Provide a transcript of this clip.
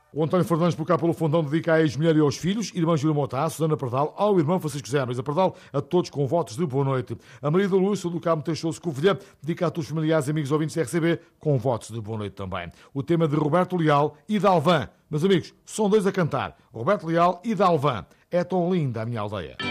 O António Fernandes, por cá pelo Fundão, dedica à ex-mulher e aos filhos, irmã Júlia Mota, a Susana Pardal, ao irmão Francisco José Nunes Pardal, a todos com votos de boa noite. A Maria da Luz, do Carmo Teixoso Covilhã, dedica a todos os familiares e amigos ouvintes da RCB, com votos de boa noite também. O tema de Roberto Leal e da Alvã. Meus amigos, são dois a cantar. Roberto Leal e da Alvã. É tão linda a minha aldeia.